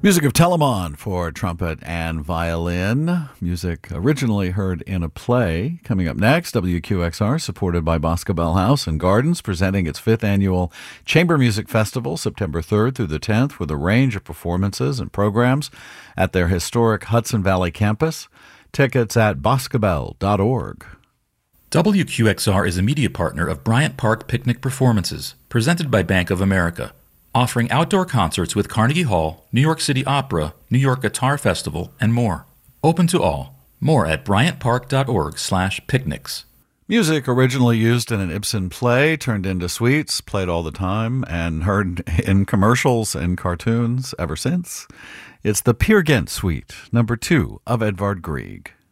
Music of Telemon for trumpet and violin. Music originally heard in a play. Coming up next, WQXR, supported by Boscobel House and Gardens, presenting its 5th annual Chamber Music Festival, September 3rd through the 10th, with a range of performances and programs at their historic Hudson Valley campus. Tickets at boscobel.org. WQXR is a media partner of Bryant Park Picnic Performances, presented by Bank of America, offering outdoor concerts with Carnegie Hall, New York City Opera, New York Guitar Festival, and more. Open to all. More at bryantpark.org/picnics. Music originally used in an Ibsen play, turned into suites, played all the time, and heard in commercials and cartoons ever since. It's the Peer Gynt Suite, number 2 of Edvard Grieg.